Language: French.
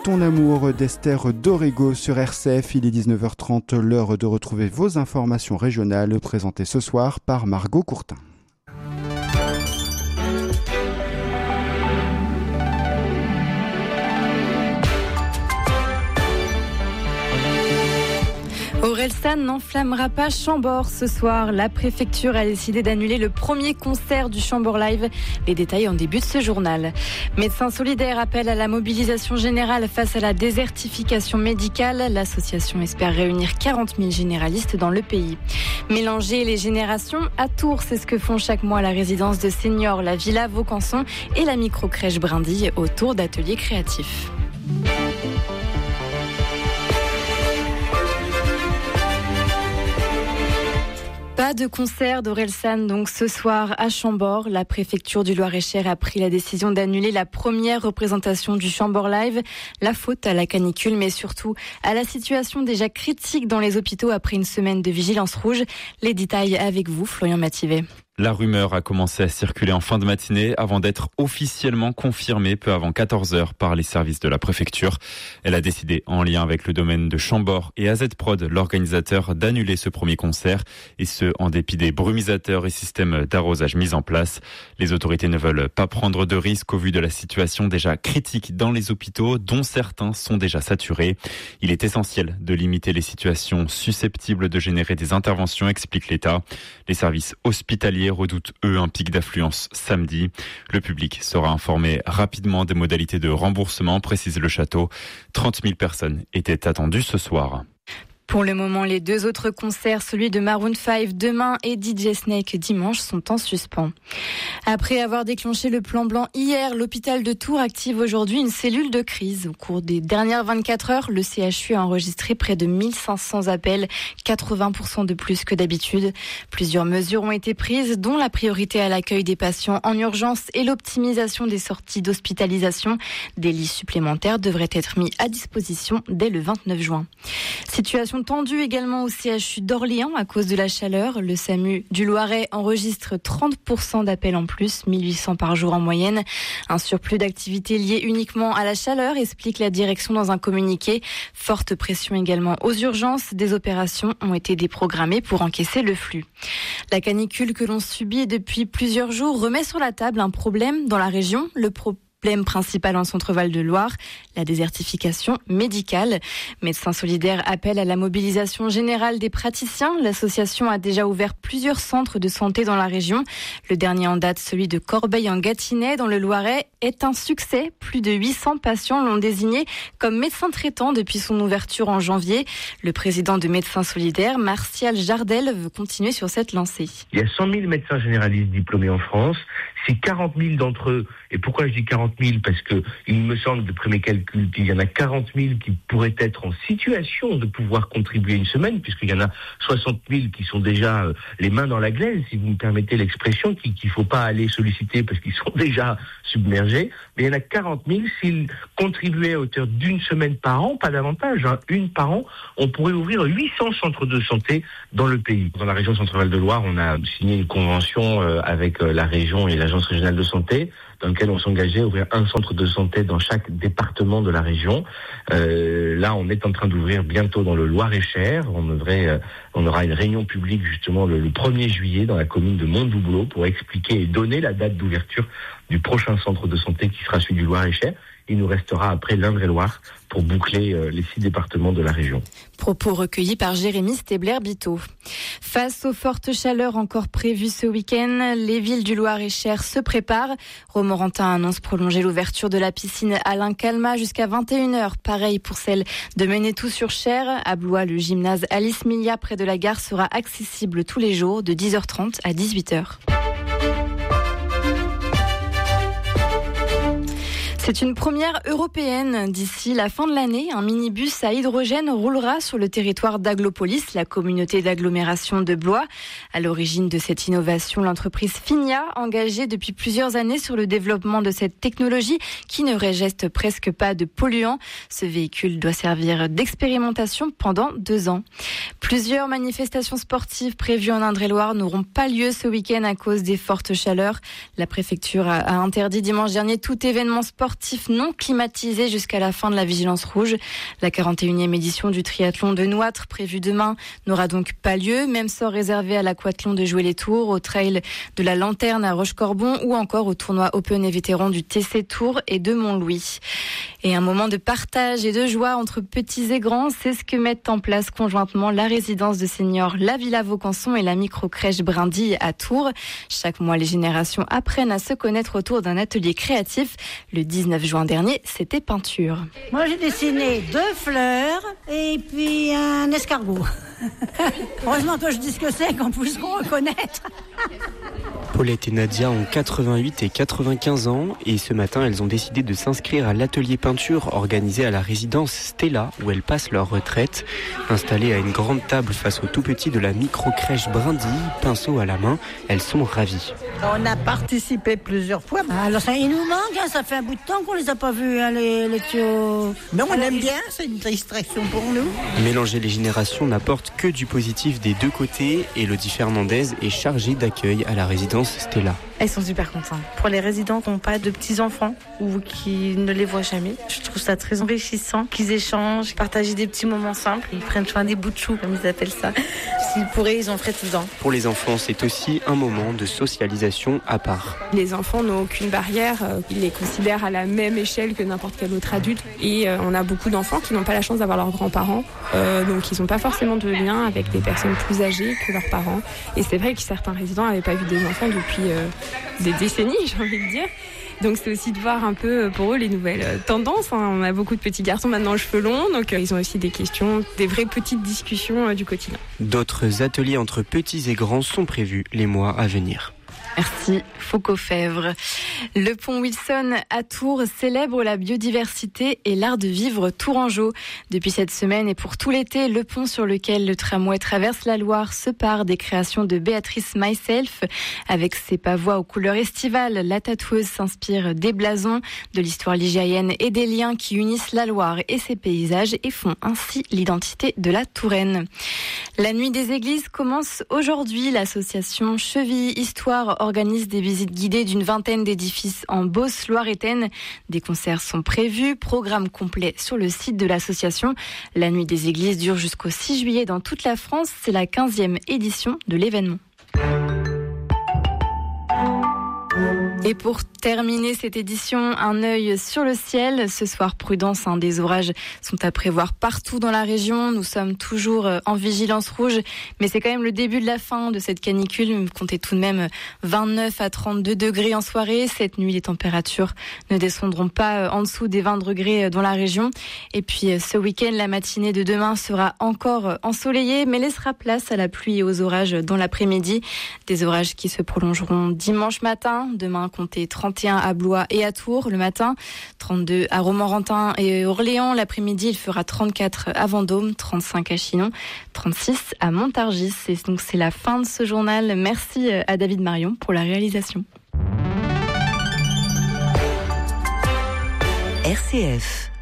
ton amour d'Esther Dorego sur RCF. Il est 19h30, l'heure de retrouver vos informations régionales présentées ce soir par Margot Courtin. Orelsan n'enflammera pas Chambord ce soir. La préfecture a décidé d'annuler le premier concert du Chambord Live. Les détails en début de ce journal. Médecins solidaires appellent à la mobilisation générale face à la désertification médicale. L'association espère réunir 40 000 généralistes dans le pays. Mélanger les générations à Tours, c'est ce que font chaque mois la résidence de seniors, la Villa Vaucanson et la microcrèche Brindille autour d'ateliers créatifs. Pas de concert d'Orelsan donc ce soir à Chambord. La préfecture du Loir-et-Cher a pris la décision d'annuler la première représentation du Chambord Live. La faute à la canicule, mais surtout à la situation déjà critique dans les hôpitaux après une semaine de vigilance rouge. Les détails avec vous, Florian Mathivet. La rumeur a commencé à circuler en fin de matinée avant d'être officiellement confirmée peu avant 14h par les services de la préfecture. Elle a décidé, en lien avec le domaine de Chambord et AZ Prod, l'organisateur, d'annuler ce premier concert, et ce, en dépit des brumisateurs et systèmes d'arrosage mis en place. Les autorités ne veulent pas prendre de risques au vu de la situation déjà critique dans les hôpitaux, dont certains sont déjà saturés. Il est essentiel de limiter les situations susceptibles de générer des interventions, explique l'État. Les services hospitaliers redoutent, eux, un pic d'affluence samedi. Le public sera informé rapidement des modalités de remboursement, précise le château. 30 000 personnes étaient attendues ce soir. Pour le moment, les deux autres concerts, celui de Maroon 5 demain et DJ Snake dimanche, sont en suspens. Après avoir déclenché le plan blanc hier, l'hôpital de Tours active aujourd'hui une cellule de crise. Au cours des dernières 24 heures, le CHU a enregistré près de 1500 appels, 80% de plus que d'habitude. Plusieurs mesures ont été prises, dont la priorité à l'accueil des patients en urgence et l'optimisation des sorties d'hospitalisation. Des lits supplémentaires devraient être mis à disposition dès le 29 juin. Situation tendue également au CHU d'Orléans à cause de la chaleur. Le SAMU du Loiret enregistre 30% d'appels en plus, 1800 par jour en moyenne. Un surplus d'activité lié uniquement à la chaleur, explique la direction dans un communiqué. Forte pression également aux urgences. Des opérations ont été déprogrammées pour encaisser le flux. La canicule que l'on subit depuis plusieurs jours remet sur la table un problème dans la région. Le problème principal en Centre-Val de Loire, la désertification médicale. Médecins solidaires appellent à la mobilisation générale des praticiens. L'association a déjà ouvert plusieurs centres de santé dans la région. Le dernier en date, celui de Corbeil en Gâtinais, dans le Loiret, est un succès. Plus de 800 patients l'ont désigné comme médecin traitant depuis son ouverture en janvier. Le président de Médecins solidaires, Martial Jardel, veut continuer sur cette lancée. Il y a 100 000 médecins généralistes diplômés en France. C'est 40 000 d'entre eux. Et pourquoi je dis 40 000 ? Parce que il me semble, d'après mes calculs, qu'il y en a 40 000 qui pourraient être en situation de pouvoir contribuer une semaine, puisqu'il y en a 60 000 qui sont déjà les mains dans la glaise, si vous me permettez l'expression, qu'il ne faut pas aller solliciter parce qu'ils sont déjà submergés. Mais il y en a 40 000, s'ils contribuaient à hauteur d'une semaine par an, pas davantage, une par an, on pourrait ouvrir 800 centres de santé dans le pays. Dans la région Centre-Val de Loire, on a signé une convention avec la région et l'Agence régionale de santé, dans lequel on s'engageait à ouvrir un centre de santé dans chaque département de la région. Là, on est en train d'ouvrir bientôt dans le Loir-et-Cher. On aura une réunion publique justement le 1er juillet dans la commune de Mondoublot pour expliquer et donner la date d'ouverture du prochain centre de santé qui sera celui du Loir-et-Cher. Il nous restera après l'Indre-et-Loire pour boucler les 6 départements de la région. Propos recueillis par Jérémy Stebler-Bito. Face aux fortes chaleurs encore prévues ce week-end, les villes du Loir-et-Cher se préparent. Romorantin annonce prolonger l'ouverture de la piscine Alain Calmat jusqu'à 21h. Pareil pour celle de Menetou-sur-Cher. À Blois, le gymnase Alice Milia près de la gare sera accessible tous les jours de 10h30 à 18h. C'est une première européenne. D'ici la fin de l'année, un minibus à hydrogène roulera sur le territoire d'Aglopolis, la communauté d'agglomération de Blois. À l'origine de cette innovation, l'entreprise Finia, engagée depuis plusieurs années sur le développement de cette technologie qui ne rejette presque pas de polluants. Ce véhicule doit servir d'expérimentation pendant 2 ans. Plusieurs manifestations sportives prévues en Indre-et-Loire n'auront pas lieu ce week-end à cause des fortes chaleurs. La préfecture a interdit dimanche dernier tout événement sportif sportifs non climatisés jusqu'à la fin de la vigilance rouge. La 41e édition du triathlon de Nouâtre, prévue demain, n'aura donc pas lieu. Même sort réservé à l'aquathlon de Jouer-les-Tours, au trail de la Lanterne à Rochecorbon ou encore au tournoi Open et vétérans du TC Tours et de Montlouis. Et un moment de partage et de joie entre petits et grands, c'est ce que mettent en place conjointement la résidence de seniors La Villa Vaucanson et la micro-crèche Brindille à Tours. Chaque mois, les générations apprennent à se connaître autour d'un atelier créatif. Le 19 juin dernier, c'était peinture. Moi, j'ai dessiné 2 fleurs et puis un escargot. Heureusement que je dis ce que c'est, qu'on puisse reconnaître. Paulette et Nadia ont 88 et 95 ans et ce matin, elles ont décidé de s'inscrire à l'atelier peinture organisé à la résidence Stella où elles passent leur retraite. Installées à une grande table face aux tout-petits de la micro-crèche Brindille, pinceau à la main, elles sont ravies. On a participé plusieurs fois. Alors ça, il nous manque, ça fait un bout de temps qu'on les a pas vus, les tuyaux. Mais on aime bien, c'est une distraction pour nous. Mélanger les générations n'apporte que du positif des deux côtés. Élodie Fernandez est chargée d'accueil à la résidence Stella. Elles sont super contentes. Pour les résidents qui n'ont pas de petits-enfants ou qui ne les voient jamais, je trouve ça très enrichissant qu'ils échangent, partagent des petits moments simples. Ils prennent soin des bouts de chou, comme ils appellent ça. S'ils pourraient, ils en feraient tout le temps. Pour les enfants, c'est aussi un moment de socialisation à part. Les enfants n'ont aucune barrière. Ils les considèrent à la même échelle que n'importe quel autre adulte. Et on a beaucoup d'enfants qui n'ont pas la chance d'avoir leurs grands-parents. Donc ils n'ont pas forcément de lien avec des personnes plus âgées que leurs parents. Et c'est vrai que certains résidents n'avaient pas vu des enfants depuis des décennies, j'ai envie de dire. Donc c'est aussi de voir un peu pour eux les nouvelles tendances. On a beaucoup de petits garçons maintenant aux cheveux longs, donc ils ont aussi des questions, des vraies petites discussions du quotidien. D'autres ateliers entre petits et grands sont prévus les mois à venir. Merci Foucault-Fèvre. Le pont Wilson à Tours célèbre la biodiversité et l'art de vivre tourangeau. Depuis cette semaine et pour tout l'été, le pont sur lequel le tramway traverse la Loire se pare des créations de Béatrice Myself. Avec ses pavois aux couleurs estivales, la tatoueuse s'inspire des blasons, de l'histoire ligérienne et des liens qui unissent la Loire et ses paysages et font ainsi l'identité de la Touraine. La nuit des églises commence aujourd'hui. L'association Cheville Histoire organise des visites guidées d'une vingtaine d'édifices en Beauce loiretaine. Des concerts sont prévus, programme complet sur le site de l'association. La nuit des églises dure jusqu'au 6 juillet dans toute la France. C'est la 15e édition de l'événement. Et pour terminer cette édition, un œil sur le ciel. Ce soir, prudence, des orages sont à prévoir partout dans la région. Nous sommes toujours en vigilance rouge, mais c'est quand même le début de la fin de cette canicule. Comptez tout de même 29 à 32 degrés en soirée. Cette nuit, les températures ne descendront pas en dessous des 20 degrés dans la région. Et puis ce week-end, la matinée de demain sera encore ensoleillée, mais laissera place à la pluie et aux orages dans l'après-midi. Des orages qui se prolongeront dimanche matin. Demain, comptez 31 à Blois et à Tours le matin, 32 à Romorantin et Orléans. L'après-midi, il fera 34 à Vendôme, 35 à Chinon, 36 à Montargis. Et donc c'est la fin de ce journal. Merci à David Marion pour la réalisation. RCF